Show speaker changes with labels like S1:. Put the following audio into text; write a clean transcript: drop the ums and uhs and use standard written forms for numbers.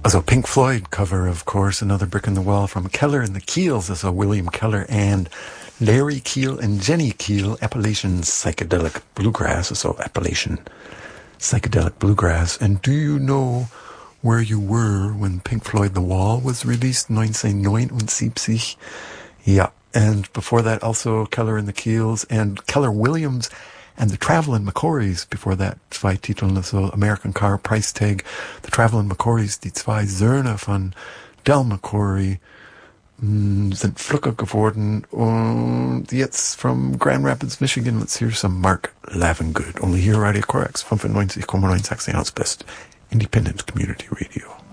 S1: Also Pink Floyd cover, of course, Another Brick in the Wall from Keller and the Keels, also William Keller and Larry Keel and Jenny Keel, Appalachian Psychedelic Bluegrass, also Appalachian Psychedelic Bluegrass. And do you know where you were when Pink Floyd The Wall was released, 1979? Yeah, and before that also Keller and the Keels and Keller Williams and the Travelin' McCourys, before that zwei Titeln, so American Car Price Tag, the Travelin' McCourys, die zwei Söhne von Del McCoury, sind Flücker geworden. Und jetzt from Grand Rapids, Michigan, let's hear some Mark Lavengood. Only here, Radio Corex, 95,9 Saxon House Best Independent Community Radio.